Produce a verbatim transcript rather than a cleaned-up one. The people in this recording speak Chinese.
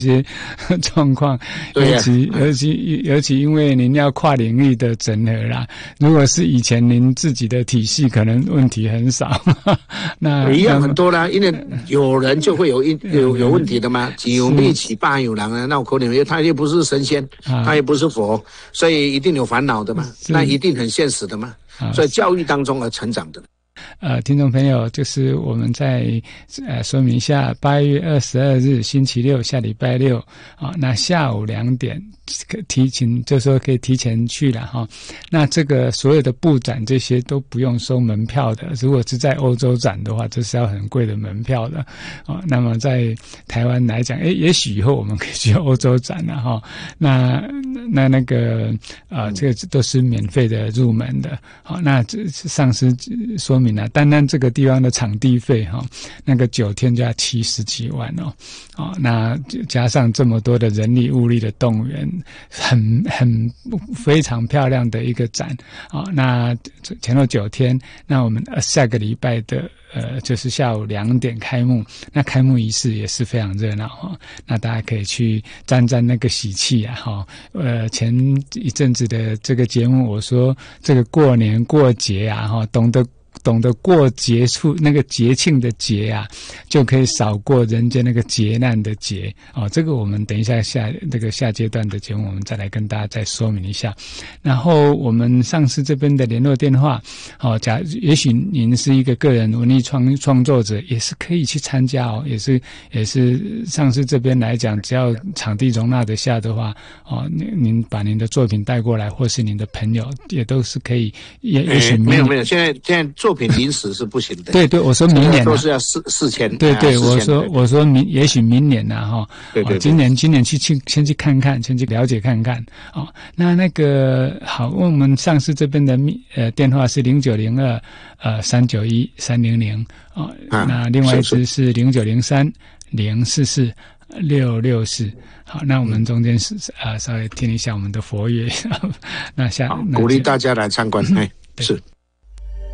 一些状况，尤其、啊、尤其尤其因为您要跨领域的整合啦。如果是以前您自己的体系，可能问题很少。那一样很多啦，因为有人就会有一有有问题的嘛。有力起霸有狼啊，那我可能因为他又不是神仙，啊、他也不是佛，所以一定有烦恼的嘛，那一定很现实的嘛。所以教育当中而成长的。 呃，听众朋友，就是我们再呃说明一下，八月二十二日星期六，下礼拜六啊，那下午两点提前，就说可以提前去了哈。那这个所有的布展这些都不用收门票的，如果是在欧洲展的话，这是要很贵的门票的啊。那么在台湾来讲，诶，也许以后我们可以去欧洲展了哈。那那那个啊、呃，这个都是免费的入门的。好，那这上次说明了，单单这个地方的场地费哈，那个九天就要七十几万哦。哦，那加上这么多的人力物力的动员，很很非常漂亮的一个展啊、哦。那前后九天，那我们下个礼拜的呃，就是下午两点开幕，那开幕仪式也是非常热闹哈。那大家可以去沾沾那个喜气啊哈。呃，前一阵子的这个节目，我说这个过年过节啊哈，懂得。懂得过节处那个节庆的节啊，就可以少过人间那个劫难的劫哦。这个我们等一下下这个下阶段的节目，我们再来跟大家再说明一下。然后我们上次这边的联络电话，哦，假也许您是一个个人文艺创创作者，也是可以去参加哦，也是也是上次这边来讲，只要场地容纳得下的话，哦，您把您的作品带过来，或是您的朋友也都是可以，也也许没有没有，现在现在作品临时是不行的。 对对，我说明年、啊、 都是要四四千。 对对， 啊、 我说我说明也许明年呐、啊、哈。 对 对, 对、哦。 今年今年去去先去看看，先去了解看看哦。那那个好，我们上市这边的呃电话是零九零二呃三九一三零零哦。啊、那另外一支是零九零三零四四六六四。好，那我们中间是啊、呃、稍微听一下我们的佛乐，那下鼓励大家来参观，哎，是。